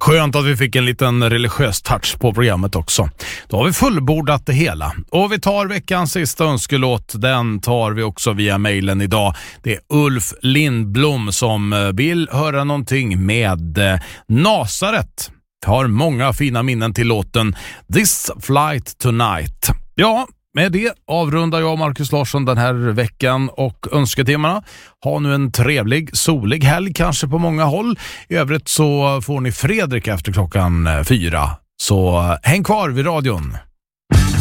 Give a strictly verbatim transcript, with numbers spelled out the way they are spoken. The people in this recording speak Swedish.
Skönt att vi fick en liten religiös touch på programmet också. Då har vi fullbordat det hela. Och vi tar veckans sista önskelåt. Den tar vi också via mejlen idag. Det är Ulf Lindblom som vill höra någonting med Nasaret. Har många fina minnen till låten This Flight Tonight. Ja, med det avrundar jag Marcus Larsson den här veckan och önsketimmarna. Ha nu en trevlig, solig helg kanske på många håll. I övrigt så får ni Fredrik efter klockan fyra. Så häng kvar vid radion.